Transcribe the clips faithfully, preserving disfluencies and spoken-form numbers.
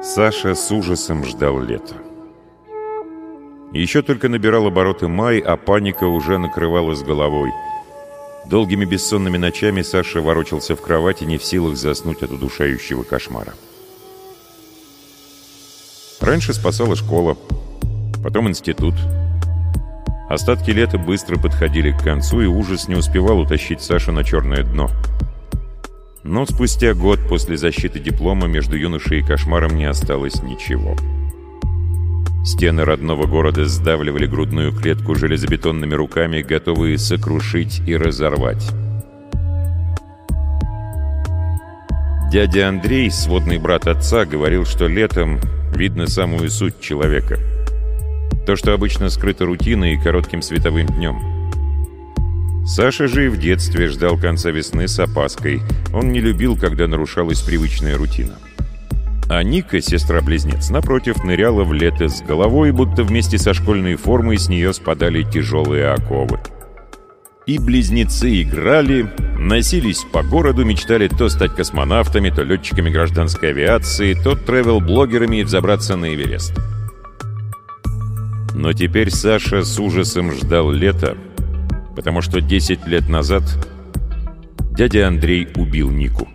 Саша с ужасом ждал лета. Еще только набирал обороты май, а паника уже накрывала с головой. Долгими бессонными ночами Саша ворочался в кровати, не в силах заснуть от удушающего кошмара. Раньше спасала школа, потом институт. Остатки лета быстро подходили к концу, и ужас не успевал утащить Сашу на черное дно. Но спустя год после защиты диплома между юношей и кошмаром не осталось ничего. Стены родного города сдавливали грудную клетку железобетонными руками, готовые сокрушить и разорвать. Дядя Андрей, сводный брат отца, говорил, что летом видно самую суть человека. То, что обычно скрыто рутиной и коротким световым днем. Саша же и в детстве ждал конца весны с опаской. Он не любил, когда нарушалась привычная рутина. А Ника, сестра-близнец, напротив, ныряла в лето с головой, будто вместе со школьной формой с нее спадали тяжелые оковы. И близнецы играли, носились по городу, мечтали то стать космонавтами, то летчиками гражданской авиации, то тревел-блогерами и взобраться на Эверест. Но теперь Саша с ужасом ждал лета, потому что десять лет назад дядя Андрей убил Нику.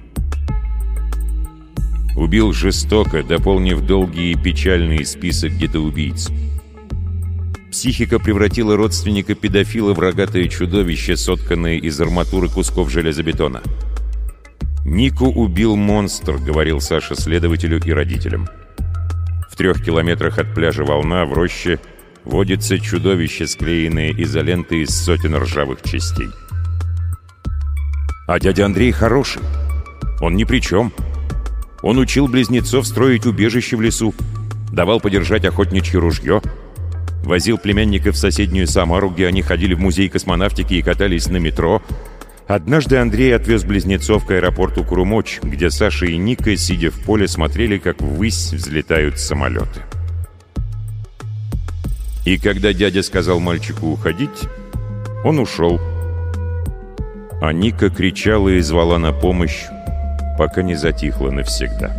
Убил жестоко, дополнив долгий и печальный список детоубийц. Психика превратила родственника-педофила в рогатое чудовище, сотканное из арматуры кусков железобетона. «Нику убил монстр», — говорил Саша следователю и родителям. В трех километрах от пляжа «Волна» в роще водится чудовище, склеенное изолентой из сотен ржавых частей. А дядя Андрей хороший. Он ни при чем. Он учил близнецов строить убежище в лесу, давал подержать охотничье ружье, возил племянников в соседнюю Самару, где они ходили в музей космонавтики и катались на метро. Однажды Андрей отвез близнецов к аэропорту Курумоч, где Саша и Ника, сидя в поле, смотрели, как ввысь взлетают самолеты. И когда дядя сказал мальчику уходить, он ушел. А Ника кричала и звала на помощь, пока не затихла навсегда.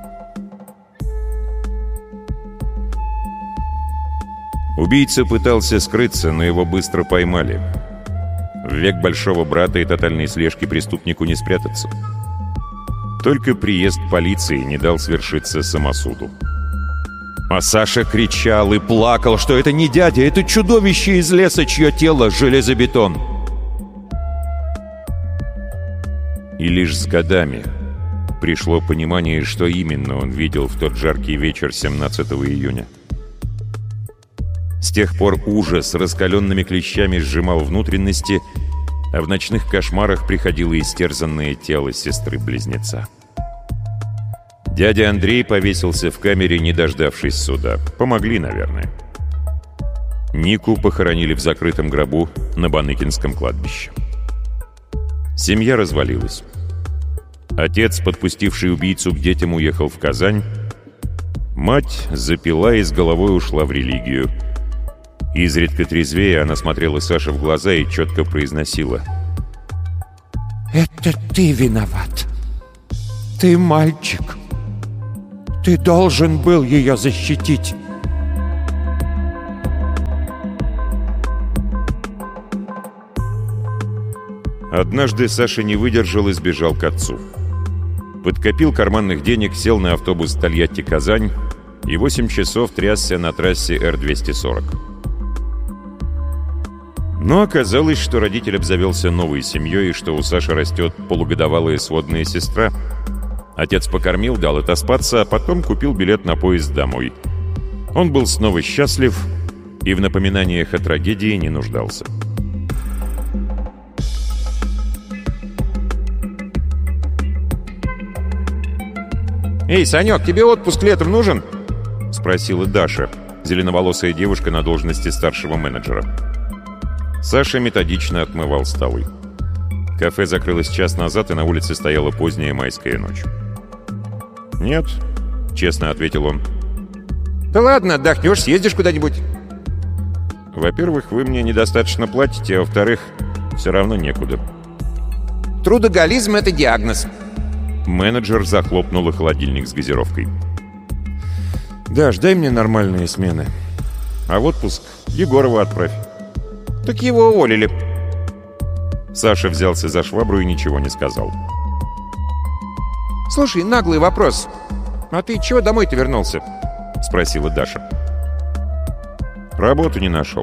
Убийца пытался скрыться, но его быстро поймали. В век большого брата и тотальной слежки преступнику не спрятаться. Только приезд полиции не дал свершиться самосуду. А Саша кричал и плакал, что это не дядя, это чудовище из леса, чье тело — железобетон. И лишь с годами пришло понимание, что именно он видел в тот жаркий вечер семнадцатого июня. С тех пор ужас раскаленными клещами сжимал внутренности, а в ночных кошмарах приходило истерзанное тело сестры-близнеца. Дядя Андрей повесился в камере, не дождавшись суда. Помогли, наверное. Нику похоронили в закрытом гробу на Баныкинском кладбище. Семья развалилась. Отец, подпустивший убийцу к детям, уехал в Казань. Мать запила и с головой ушла в религию. Изредка трезвее она смотрела Саше в глаза и четко произносила: «Это ты виноват. Ты мальчик. Ты должен был ее защитить». Однажды Саша не выдержал и сбежал к отцу. Подкопил карманных денег, сел на автобус Тольятти-Казань и восемь часов трясся на трассе Эр двести сорок. Но оказалось, что родитель обзавелся новой семьей и что у Саши растет полугодовалая сводная сестра. Отец покормил, дал отоспаться, а потом купил билет на поезд домой. Он был снова счастлив и в напоминаниях о трагедии не нуждался. «Эй, Санек, тебе отпуск летом нужен?» — спросила Даша, зеленоволосая девушка на должности старшего менеджера. Саша методично отмывал столы. Кафе закрылось час назад, и на улице стояла поздняя майская ночь. «Нет», — честно ответил он. «Да ладно, отдохнешь, съездишь куда-нибудь». «Во-первых, вы мне недостаточно платите, а во-вторых, все равно некуда». «Трудоголизм — это диагноз». Менеджер захлопнула холодильник с газировкой. «Даш, дай мне нормальные смены. А в отпуск Егорова отправь». «Так его уволили». Саша взялся за швабру и ничего не сказал. «Слушай, наглый вопрос. А ты чего домой-то вернулся?» — спросила Даша. «Работу не нашел».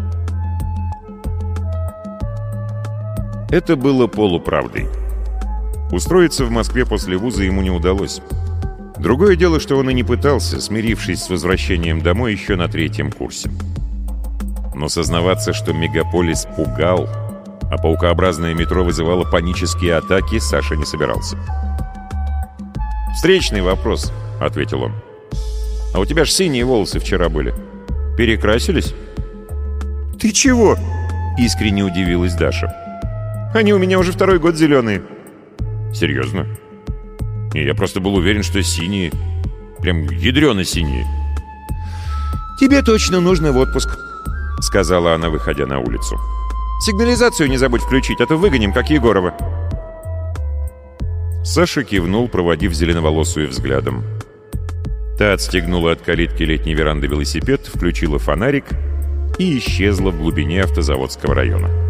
Это было полуправдой. Устроиться в Москве после вуза ему не удалось. Другое дело, что он и не пытался, смирившись с возвращением домой еще на третьем курсе. Но сознаваться, что мегаполис пугал, а паукообразное метро вызывало панические атаки, Саша не собирался. «Встречный вопрос», — ответил он. «А у тебя ж синие волосы вчера были. Перекрасились?» «Ты чего?» — искренне удивилась Даша. «Они у меня уже второй год зеленые». «Серьезно? И я просто был уверен, что синие. Прям ядрено-синие». «Тебе точно нужно в отпуск», — сказала она, выходя на улицу. «Сигнализацию не забудь включить, а то выгоним, как Егорова». Саша кивнул, проводив зеленоволосую взглядом. Та отстегнула от калитки летней веранды велосипед, включила фонарик и исчезла в глубине автозаводского района.